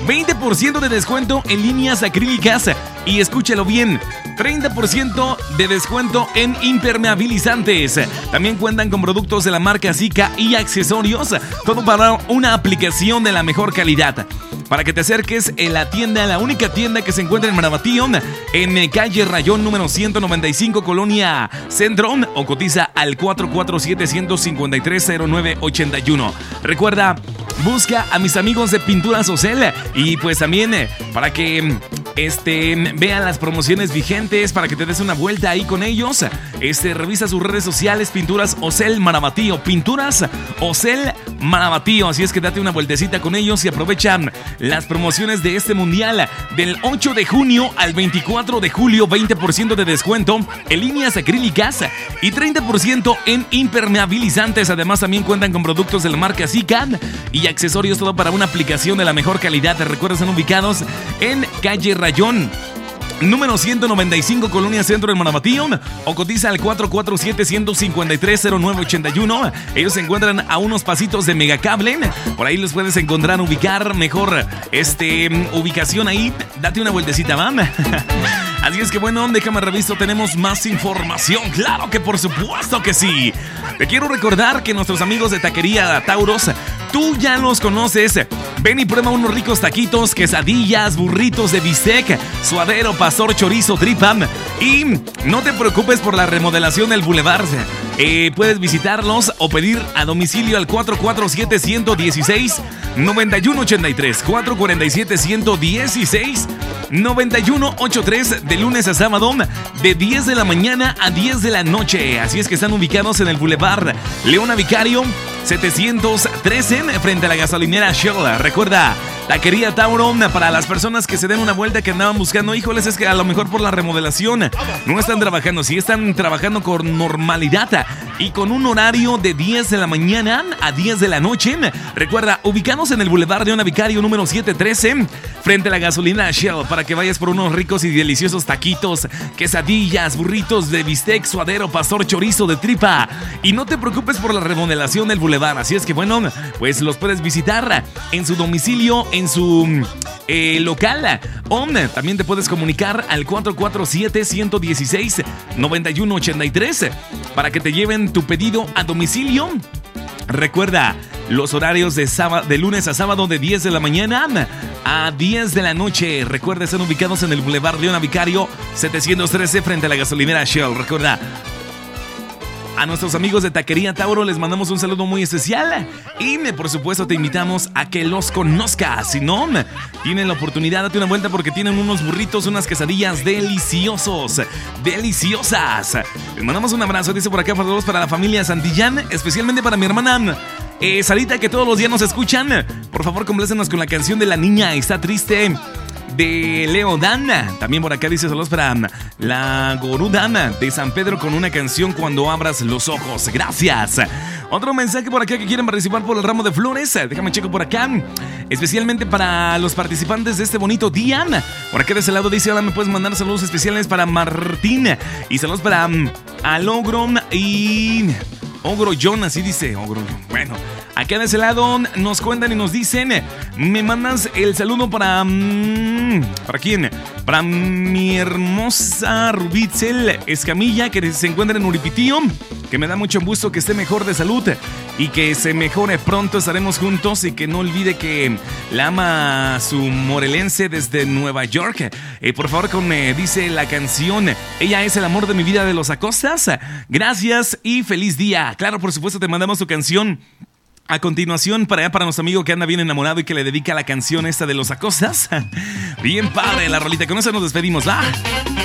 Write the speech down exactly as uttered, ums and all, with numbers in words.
veinte por ciento de descuento en líneas acrílicas y escúchalo bien, treinta por ciento de descuento en impermeabilizantes. También cuentan con productos de la marca Zika y accesorios, todo para una aplicación de la mejor calidad. Para que te acerques en la tienda, la única tienda que se encuentra en Marabatío, en calle Rayón número ciento noventa y cinco, Colonia Centro, o cotiza al cuatro cuatro siete, uno cinco tres, cero nueve ocho uno. Recuerda, busca a mis amigos de Pinturas Ocel y pues también eh, para que este, vean las promociones vigentes, para que te des una vuelta ahí con ellos. Este, revisa sus redes sociales, Pinturas Ocel Marabatío, Pinturas Ocel Marabatío. Así es que date una vueltecita con ellos y aprovechan las promociones de este mundial del ocho de junio al veinticuatro de julio. Veinte por ciento de descuento en líneas acrílicas y treinta por ciento en impermeabilizantes. Además también cuentan con productos de la marca Zika y accesorios, todo para una aplicación de la mejor calidad. Recuerda, están ubicados en calle Rayón número ciento noventa y cinco, Colonia Centro en Marabatío, o cotiza al cuatro cuatro siete, uno cinco tres, cero nueve ocho uno. Ellos se encuentran a unos pasitos de Megacable. Por ahí los puedes encontrar, ubicar mejor este, ubicación ahí. Date una vueltecita, mam. Así es que bueno, déjame reviso, tenemos más información. Claro que por supuesto que sí. Te quiero recordar que nuestros amigos de Taquería Tauros, tú ya los conoces. Ven y prueba unos ricos taquitos, quesadillas, burritos de bistec, suadero, pastor, chorizo, tripa. Y no te preocupes por la remodelación del Boulevard. Eh, puedes visitarlos o pedir a domicilio al cuatro cuatro siete, uno uno seis, nueve uno ocho tres. cuatro cuatro siete, uno uno seis, nueve uno ocho tres, de lunes a sábado, de diez de la mañana a diez de la noche. Así es que están ubicados en el Boulevard Leona Vicario setecientos trece, frente a la gasolinera Shell. Recuerda, Taquería Tauro, para las personas que se den una vuelta, que andaban buscando, híjoles, es que a lo mejor por la remodelación no están trabajando. Sí están trabajando con normalidad y con un horario de diez de la mañana a diez de la noche. Recuerda, ubicados en el Boulevard Leona Vicario número setecientos trece, frente a la gasolina Shell, para que vayas por unos ricos y deliciosos taquitos, quesadillas, burritos de bistec, suadero, pastor, chorizo de tripa. Y no te preocupes por la remodelación del Boulevard. Así es que bueno, pues los puedes visitar en su domicilio, en su eh, local, o también te puedes comunicar al cuatro cuatro siete, uno uno seis, nueve uno ocho tres para que te lleven tu pedido a domicilio. Recuerda, los horarios de, sábado, de lunes a sábado, de diez de la mañana a diez de la noche. Recuerda, están ubicados en el Boulevard Leona Vicario setecientos trece, frente a la gasolinera Shell. Recuerda, a nuestros amigos de Taquería Tauro les mandamos un saludo muy especial y por supuesto te invitamos a que los conozcas. Si no, tienen la oportunidad, date una vuelta porque tienen unos burritos, unas quesadillas deliciosos, deliciosas. Les mandamos un abrazo, dice por acá, para todos, para la familia Santillán, especialmente para mi hermana eh, Sarita, que todos los días nos escuchan. Por favor, complácenos con la canción de La Niña Está Triste, de Leo Dana. También por acá dice saludos para la Gorudana de San Pedro, con una canción Cuando abras los ojos. Gracias. Otro mensaje por acá que quieren participar por el ramo de flores. Déjame checo por acá. Especialmente para los participantes de este bonito día. Por acá de ese lado dice, ahora me puedes mandar saludos especiales para Martín. Y saludos para um, Alogro y Ogro John, así dice Ogro John. Bueno, acá de ese lado nos cuentan y nos dicen, me mandas el saludo para... Mmm, ¿para quién? Para mi hermosa Rubitzel Escamilla, que se encuentra en Uripitío, que me da mucho gusto que esté mejor de salud y que se mejore pronto. Estaremos juntos y que no olvide que la ama su morelense desde Nueva York. Eh, por favor, con, eh, dice la canción, ella es el amor de mi vida, de Los Acostas. Gracias y feliz día. Claro, por supuesto, te mandamos tu canción. A continuación, para allá, para nuestro amigo que anda bien enamorado y que le dedica la canción esta de Los Acostas. Bien padre la rolita, con eso nos despedimos, ¿va?